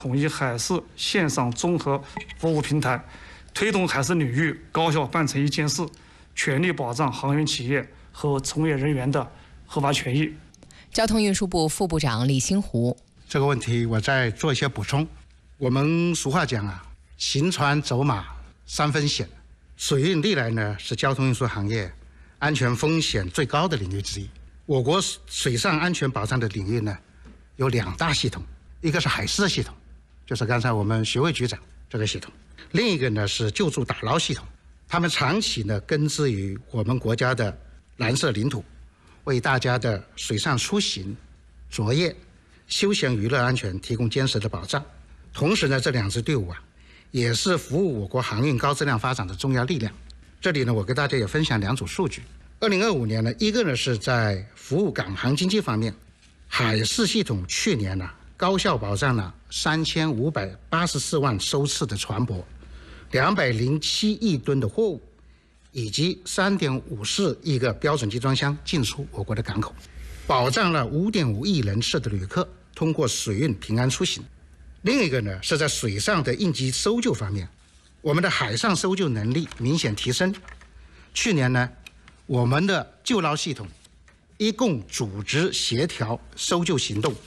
统一海事线上综合服务平台，推动海事领域高效办成一件事，全力保障航运企业和从业人员的合法权益。 交通运输部副部长李新湖， 这个问题我再做一些补充。我们俗话讲啊，行船走马三分险，水运历来呢是交通运输行业安全风险最高的领域之一。我国水上安全保障的领域呢有2大系统，一个是海事系统，就是刚才我们徐卫局长这个系统；另一个呢是救助打捞系统。他们长期呢根植于我们国家的蓝色领土，为大家的水上出行、作业、休闲娱乐安全提供坚实的保障。同时呢，这2支队伍啊，也是服务我国航运高质量发展的重要力量。这里呢，我给大家也分享2组数据。2025年呢，一个呢是在服务港航经济方面，海事系统去年呢高效保障了3584万艘次的船舶，207亿吨的货物，以及3.54亿个标准集装箱进出我国的港口，保障了5.5亿人次的旅客通过水运平安出行。另一个呢是在水上的应急搜救方面，我们的海上搜救能力明显提升。去年呢，我们的救捞系统一共组织协调搜救行动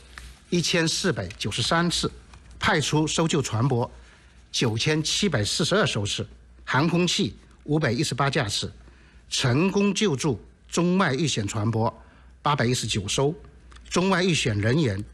1493次，派出搜救船舶9742艘次，航空器518架次，成功救助中外遇险船舶819艘，中外遇险人员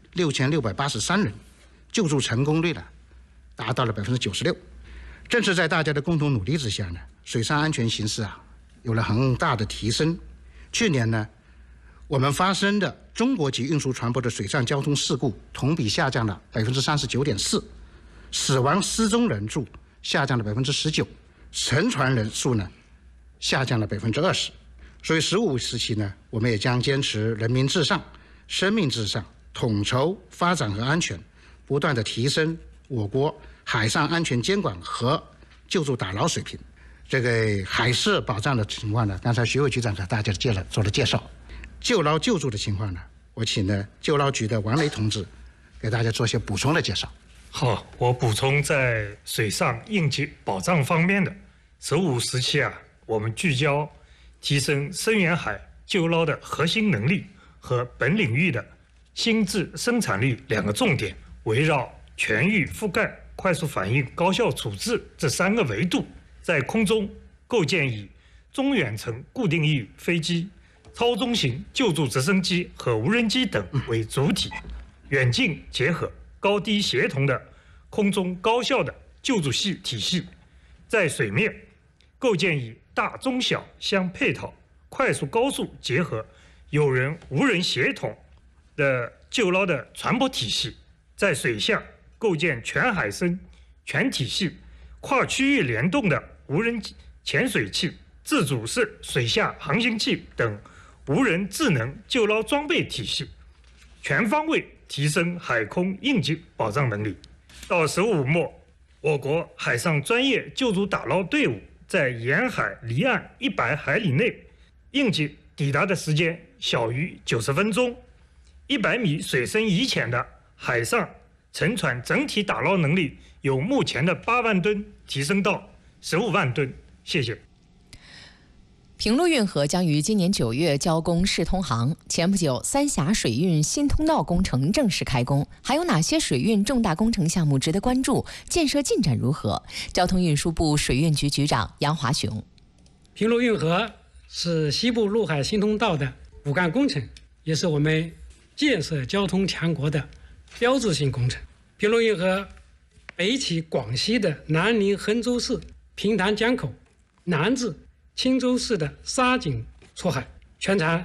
6683人，救助成功率呢达到了96%。正是在大家的共同努力之下呢，水上安全形势啊有了很大的提升。去年呢，我们发生的中国籍运输船舶的水上交通事故同比下降了39.4%，死亡失踪人数下降了19%，沉船人数呢下降了20%。所以15时期呢，我们也将坚持人民至上、生命至上，统筹发展和安全，不断的提升我国海上安全监管和救助打捞水平。这个海事保障的情况呢，刚才徐卫局长给大家做了介绍。救捞救助的情况呢，我请呢救捞局的王雷同志给大家做些补充的介绍。 好，我补充在水上应急保障方面的15时期啊，我们聚焦提升深远海救捞的核心能力和本领域的心智生产力2个重点，围绕全域覆盖、快速反应、高效处置这3个维度，在空中构建以中远程固定翼飞机、超中型救助直升机和无人机等为主体，远近结合、高低协同的空中高效的救助体系；在水面构建以大中小相配套、快速高速结合、有人无人协同的救捞的船舶体系；在水下构建全海深全体系、跨区域联动的无人潜水器、自主式水下航行器等无人智能救捞装备体系，全方位提升海空应急保障能力。到15末，我国海上专业救助打捞队伍在沿海离岸100海里内应急抵达的时间小于90分钟，100米水深以浅的海上沉船整体打捞能力由目前的8万吨提升到15万吨。谢谢。 平陆运河将于今年9月交工试通航。前不久，三峡水运新通道工程正式开工，还有哪些水运重大工程项目值得关注？建设进展如何？交通运输部水运局局长杨华雄。 平陆运河是西部陆海新通道的骨干工程，也是我们建设交通强国的标志性工程。平陆运河北起广西的南宁衡州市平潭江口，南至钦州市的沙井出海，全长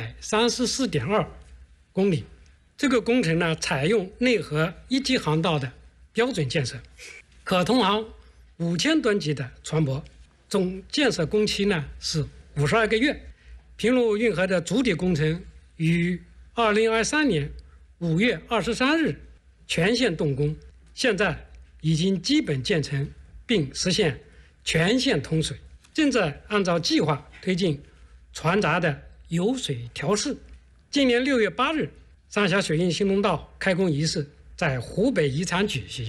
134.2公里。这个工程呢，采用内河一级航道的标准建设，可通航5000吨级的船舶，总建设工期呢是52个月。平陆运河的主体工程于2023年5月23日全线动工，现在已经基本建成，并实现全线通水，正在按照计划推进船闸的油水调试。今年6月8日，三峡水运新通道开工仪式在湖北宜昌举行。